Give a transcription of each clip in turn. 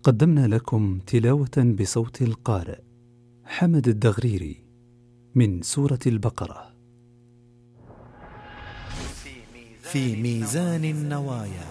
قدمنا لكم تلاوة بصوت القارئ حمد الدغريري من سورة البقرة. في ميزان النوايا.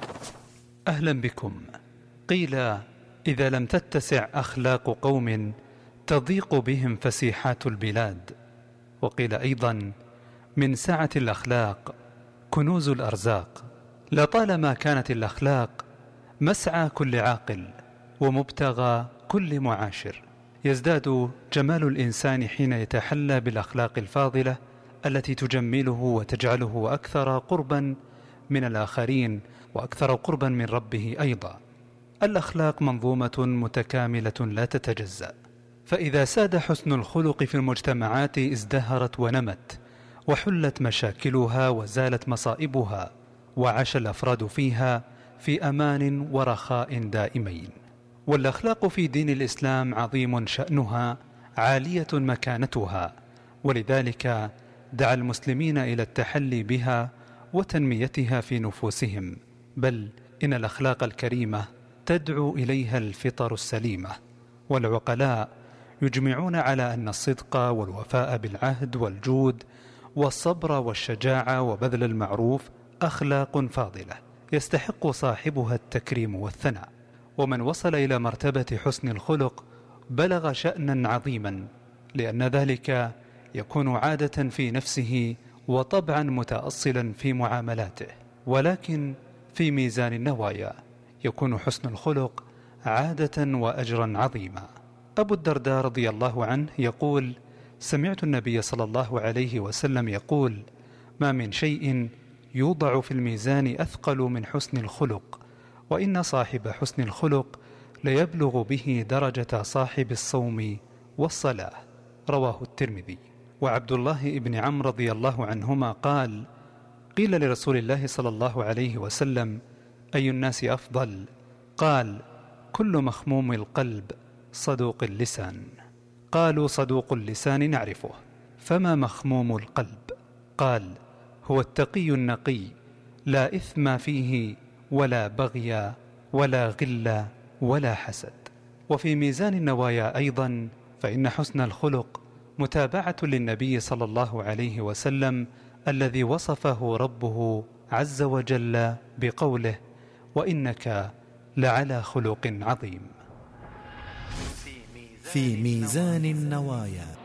أهلا بكم. قيل إذا لم تتسع أخلاق قوم تضيق بهم فسيحات البلاد، وقيل أيضا من سعة الأخلاق كنوز الأرزاق. لطالما كانت الأخلاق مسعى كل عاقل ومبتغى كل معاشر. يزداد جمال الإنسان حين يتحلى بالأخلاق الفاضلة التي تجمله وتجعله أكثر قربا من الآخرين وأكثر قربا من ربه أيضا. الأخلاق منظومة متكاملة لا تتجزأ، فإذا ساد حسن الخلق في المجتمعات ازدهرت ونمت وحلت مشاكلها وزالت مصائبها، وعاش الأفراد فيها في أمان ورخاء دائمين. والأخلاق في دين الإسلام عظيم شأنها، عالية مكانتها، ولذلك دعا المسلمين إلى التحلي بها وتنميتها في نفوسهم، بل إن الأخلاق الكريمة تدعو إليها الفطر السليمة. والعقلاء يجمعون على أن الصدق والوفاء بالعهد والجود والصبر والشجاعة وبذل المعروف أخلاق فاضلة يستحق صاحبها التكريم والثناء. ومن وصل إلى مرتبة حسن الخلق بلغ شأنا عظيما، لأن ذلك يكون عادة في نفسه وطبعا متأصلا في معاملاته. ولكن في ميزان النوايا يكون حسن الخلق عادة وأجرا عظيما. أبو الدرداء رضي الله عنه يقول: سمعت النبي صلى الله عليه وسلم يقول: ما من شيء يوضع في الميزان أثقل من حسن الخلق، وإن صاحب حسن الخلق ليبلغ به درجة صاحب الصوم والصلاة. رواه الترمذي. وعبد الله بن عمرو رضي الله عنهما قال: قيل لرسول الله صلى الله عليه وسلم: أي الناس أفضل؟ قال: كل مخموم القلب صدوق اللسان. قالوا: صدوق اللسان نعرفه، فما مخموم القلب؟ قال: هو التقي النقي، لا إثم فيه ولا بغي ولا غل ولا حسد. وفي ميزان النوايا أيضا فإن حسن الخلق متابعة للنبي صلى الله عليه وسلم الذي وصفه ربه عز وجل بقوله: وإنك لعلى خلق عظيم. في ميزان النوايا.